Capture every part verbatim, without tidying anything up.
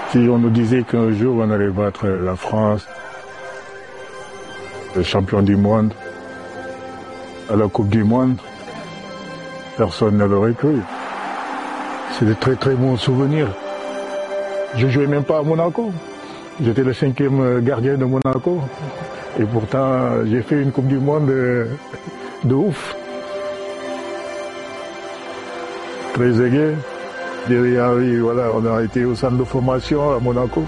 Si on nous disait qu'un jour on allait battre la France, le champion du monde, à la Coupe du Monde, personne ne l'aurait cru. C'est de très très bons souvenirs. Je ne jouais même pas à Monaco. J'étais le cinquième gardien de Monaco. Et pourtant, j'ai fait une Coupe du Monde de, de ouf. Très aiguë. Derrière, oui, voilà, on a été au centre de formation à Monaco.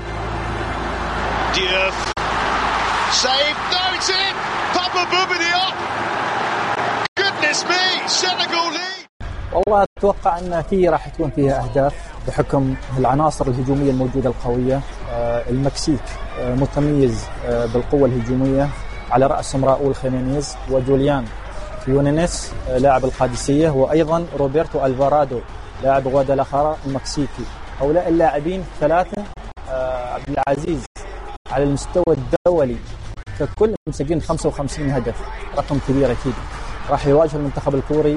Diouf. Save. No, it's in. Papa Bouba. Goodness me. Senegal lead. والله أتوقع أن في راح تكون فيها أهداف بحكم العناصر الهجومية الموجودة القوية. المكسيك متميز بالقوة الهجومية، على رأسهم راؤول خيمينيز وجوليان فيونينيس لاعب القادسية، وأيضا روبرتو ألفارادو لاعب غوادالاخارا المكسيكي. هؤلاء اللاعبين ثلاثة عبد العزيز على المستوى الدولي ككل مسجلين خمسة وخمسين هدف، رقم كبير أكيد. راح يواجه المنتخب الكوري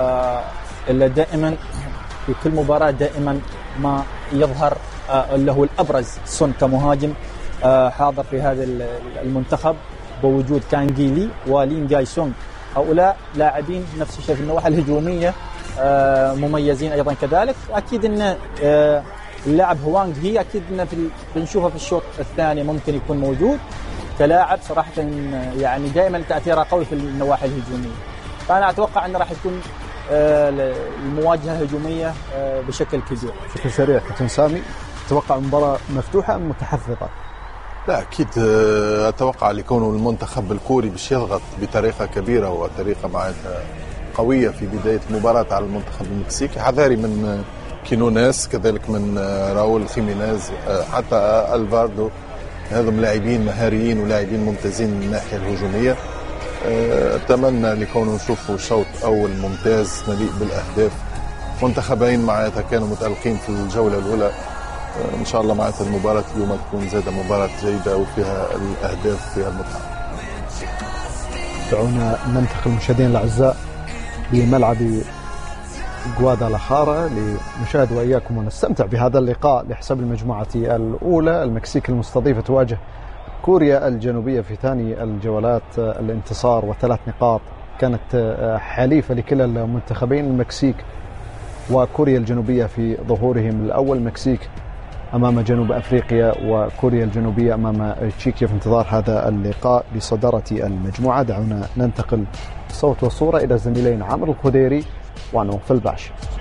إلا دائما في كل مباراة دائما ما يظهر له الأبرز سون كمهاجم حاضر في هذا المنتخب، بوجود كانجيلي ولين جاي سونغ. هؤلاء لاعبين نفس الشيء في النواحي الهجومية مميزين أيضا كذلك. أكيد أن اللاعب هوانغ هي أكيد أن في بنشوفه في الشوط الثاني ممكن يكون موجود كلاعب صراحة يعني دائما تأثيره قوي في النواحي الهجومية. فأنا أتوقع أن راح تكون المواجهة هجومية بشكل كبير. بشكل سريع كابتن سامي، تتوقع مباراة مفتوحة أم متحفظة؟ لا أكيد أتوقع لكونه المنتخب الكوري باش يضغط بطريقة كبيرة وطريقة معناتها قوية في بداية مباراة على المنتخب المكسيكي. حذاري من كينونيس كذلك من راؤول خيمينيز حتى ألفاردو، هذم لاعبين مهاريين ولاعبين ممتازين من الناحية الهجومية. أتمنى لكونه نشوفوا شوط أول ممتاز مليء بالأهداف. منتخبين معناتها كانوا متألقين في الجولة الأولى. إن شاء الله معناتها المباراة اليوم تكون زادة مباراة جيدة وفيها الأهداف فيها المتعة. دعونا ننتقل مشاهدينا الأعزاء بملعب غوادالاخارا لنشاهد وإياكم ونستمتع بهذا اللقاء لحساب المجموعة الأولى. المكسيك المستضيفة تواجه كوريا الجنوبية في ثاني الجولات الانتصار وثلاث نقاط. كانت حليفة لكلا المنتخبين، المكسيك وكوريا الجنوبية في ظهورهم الأول، المكسيك أمام جنوب أفريقيا وكوريا الجنوبية أمام تشيكيا في انتظار هذا اللقاء بصدارة المجموعة. دعونا ننتقل صوت وصورة إلى زميلين عمرو الخديري ونوف الباشا.